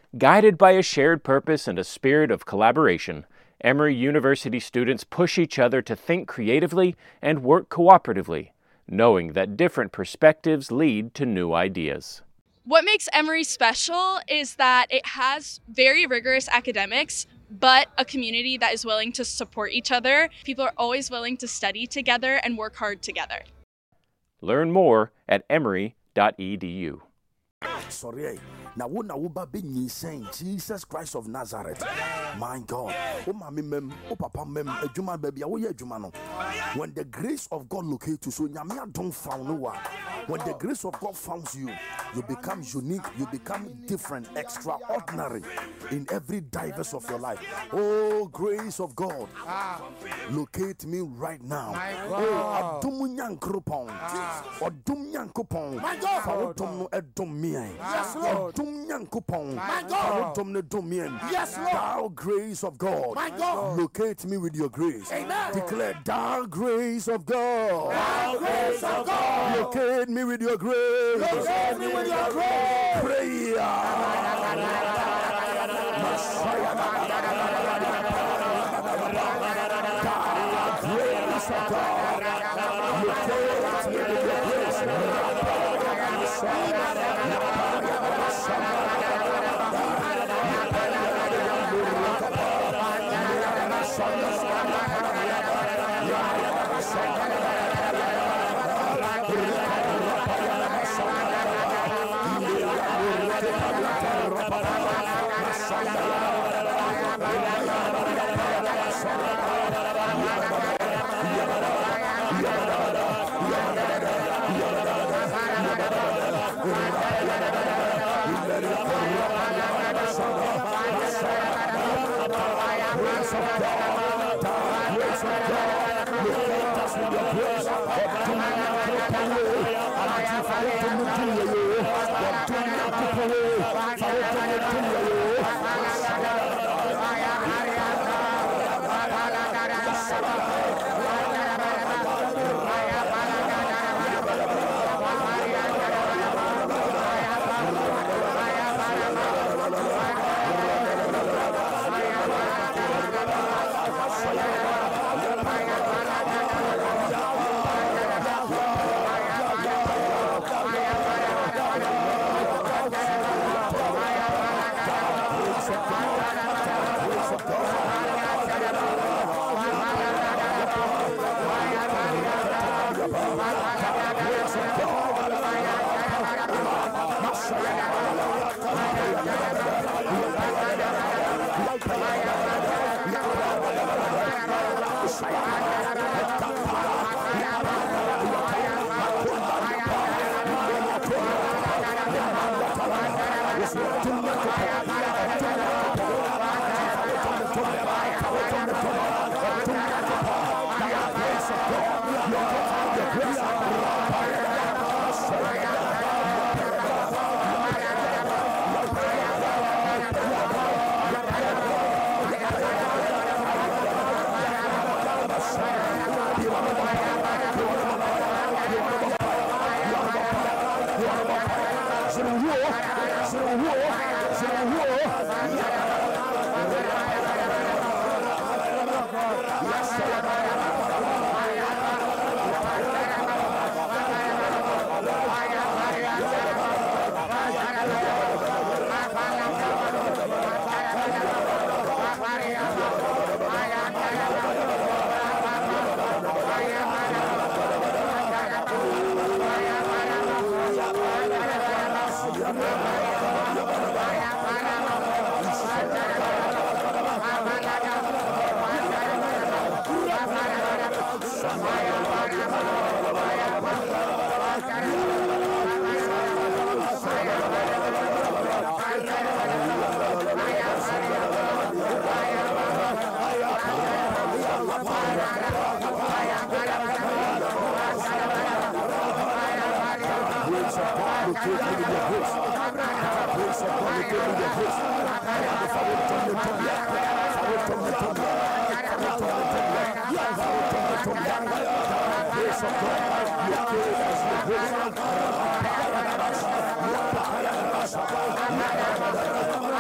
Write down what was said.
Guided by a shared purpose and a spirit of collaboration, Emory University students push each other to think creatively and work cooperatively, knowing that different perspectives lead to new ideas. What makes Emory special is that it has very rigorous academics, but a community that is willing to support each other. People are always willing to study together and work hard together. Learn more at emory.edu. Sorry, now what now about being saying Jesus Christ of Nazareth? My God, oh mommy mem, oh papa mem, a juma baby, oh yeah jumano. When the grace of God locates you, so nyamia don't found no one. When the grace of God finds you, you become unique, you become different, extraordinary in every diverse of your life. Oh, grace of God, locate me right now. Oh, adumunyan krupon, odumyan kupon, farotum edumien. Yes, Lord. My God. Yes, Lord. Thou grace of God. My God. Locate me with your grace. Amen. Declare, thou grace of God. Thou grace of God. Locate me with your grace. Locate me with your grace. Prayer. Thou grace of God. Locate me with your grace. Grace of God,